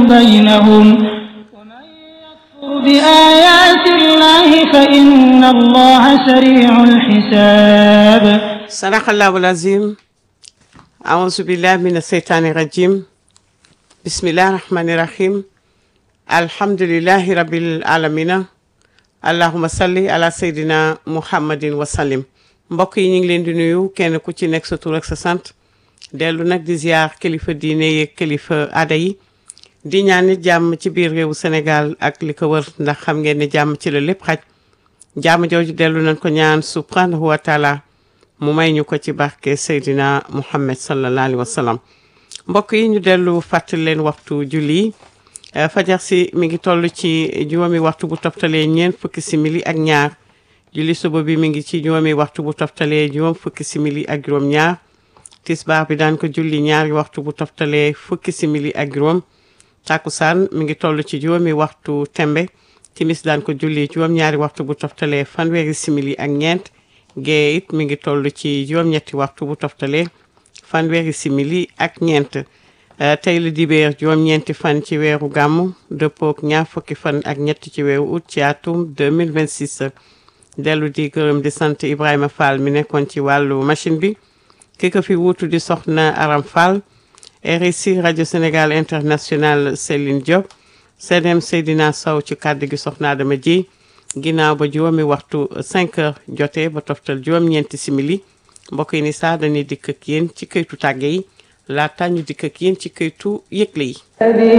بينهم ومن يكفر بآيات الله فإن الله سريع الحساب. صدق الله العظيم. أعوذ بالله من الشيطان الرجيم. بسم الله الرحمن الرحيم. الحمد لله رب العالمين. allahuma salli ala seydina muhammadin wasallim. mbokk yi ñu ngi leen di nuyu kenn ku ci nekk sa tur ak sa sant dellu nag di ziar kilifa diine yeeg kilifa aada yi di ñaan nit jàmm ci biir réewu Sénégal ak li ko wër ndax xam ngeen ne jàmm ci la lépp xaj jàmm jooju dellu nañ ko ñaan subhanahu wa taala mu may ñu ko ci barke seydina muhammad sallallahu alayhi wa sallam. mbokk yi ñu dellu fàttali leen waxtu julli fajar si mi ngi toll ci juróomi waxtu bu toftalee ñeent fukki simili ak ñaar julli suba bi mi ngi ci juróomi waxtu bu toftalee juróom fukki simili ak juróom ñaar tisbaar bi daan ko julli ñaari waxtu bu toftalee fukki simili ak juróom takkusaan mi ngi toll ci juróomi waxtu tembe timis daan ko julli juróom ñaari waxtu bu toftalee fanweeri simili ak ñeent gee it mi ngi toll ci juróom ñetti waxtu bu toftalee fanweeri simili ak ñeent. tey la dibéer juróom-ñeenti fan ci weeru gàmmu dëppook ñaar fukki fan ak ñett ci weeru août ci atum 2026 dellu di gërëm di sant Ibrahima Fall mi nekkoon ci wàllu machine bi ki ko fi wuutu di soxna Aram Fall RSI rajo Sénégal international Céline Diop CDM Seydina Sow ci kàddu gi soxna Adama ji ginnaaw ba juróomi waxtu 5 heures jotee ba toftal juróom-ñeenti simili mbokk yi ni saa dañuy dikk ak yéen ci këytu tàgge yi laata ñu dikk ak yéen ci këytu yëgle yi